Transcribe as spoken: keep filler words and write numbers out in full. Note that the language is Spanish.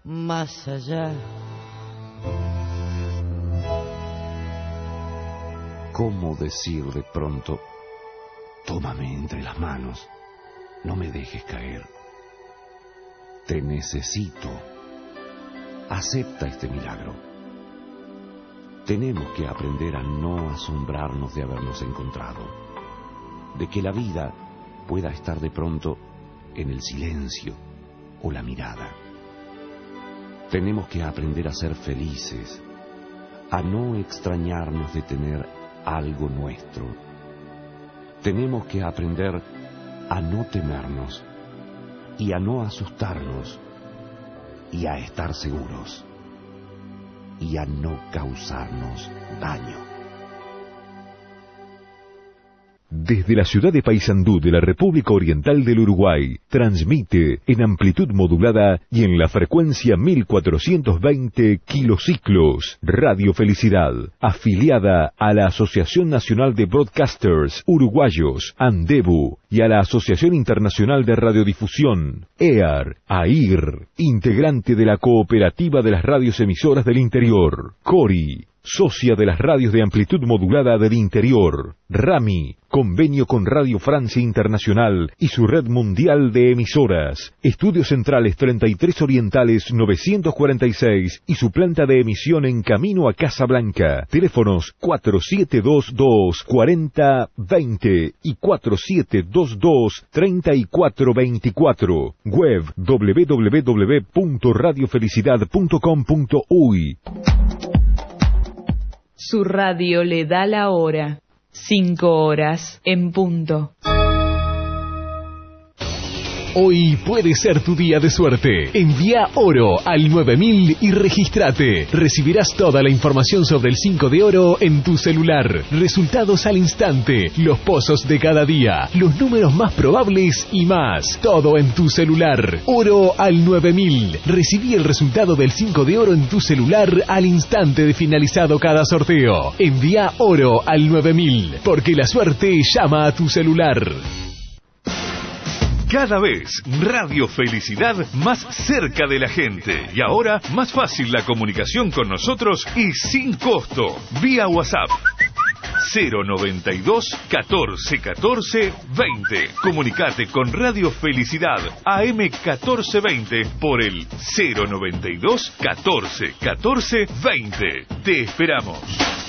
más allá. ¿Cómo decir de pronto, tómame entre las manos, no me dejes caer? Te necesito. Acepta este milagro. Tenemos que aprender a no asombrarnos de habernos encontrado, de que la vida pueda estar de pronto en el silencio o la mirada. Tenemos que aprender a ser felices, a no extrañarnos de tener algo nuestro. Tenemos que aprender a no temernos y a no asustarnos y a estar seguros y a no causarnos daño. Desde la ciudad de Paysandú de la República Oriental del Uruguay, transmite en amplitud modulada y en la frecuencia mil cuatrocientos veinte kilociclos, Radio Felicidad, afiliada a la Asociación Nacional de Broadcasters Uruguayos, ANDEBU, y a la Asociación Internacional de Radiodifusión, E A R, A I R, integrante de la Cooperativa de las Radios Emisoras del Interior, CORI, socia de las radios de amplitud modulada del interior, RAMI, convenio con Radio Francia Internacional y su red mundial de emisoras, Estudios Centrales treinta y tres Orientales novecientos cuarenta y seis y su planta de emisión en camino a Casablanca. Teléfonos cuatro siete dos dos, cuatro cero dos cero y cuatro siete dos dos, tres cuatro dos cuatro. Web doble u doble u doble u punto radio felicidad punto com punto uy. Su radio le da la hora. Cinco horas en punto. Hoy puede ser tu día de suerte. Envía oro al nueve mil y regístrate. Recibirás toda la información sobre el cinco de oro en tu celular. Resultados al instante, los pozos de cada día, los números más probables y más. Todo en tu celular. Oro al nueve mil. Recibí el resultado del cinco de oro en tu celular al instante de finalizado cada sorteo. Envía oro al nueve mil, porque la suerte llama a tu celular. Cada vez Radio Felicidad más cerca de la gente. Y ahora más fácil la comunicación con nosotros y sin costo. Vía WhatsApp. cero noventa y dos, catorce, catorce, veinte. Comunicate con Radio Felicidad A M catorce veinte por el cero noventa y dos, catorce, catorce, veinte. Te esperamos.